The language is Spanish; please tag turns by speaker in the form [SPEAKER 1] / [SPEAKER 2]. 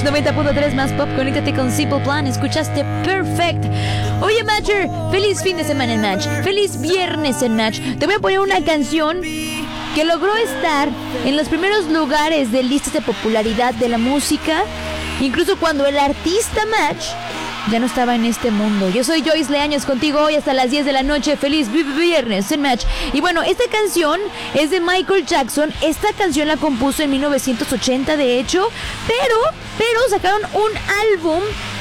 [SPEAKER 1] 90.3 más pop, conéctate con Simple Plan. Escuchaste Perfect. Oye, Matcher, feliz fin de semana en Match. Feliz viernes en Match. Te voy a poner una canción que logró estar en los primeros lugares de listas de popularidad de la música, incluso cuando el artista Match ya no estaba en este mundo. Yo soy Joyce Leaños, contigo hoy hasta las 10 de la noche. Feliz viernes en Match. Y bueno, esta canción es de Michael Jackson. Esta canción la compuso en 1980, de hecho, pero sacaron un álbum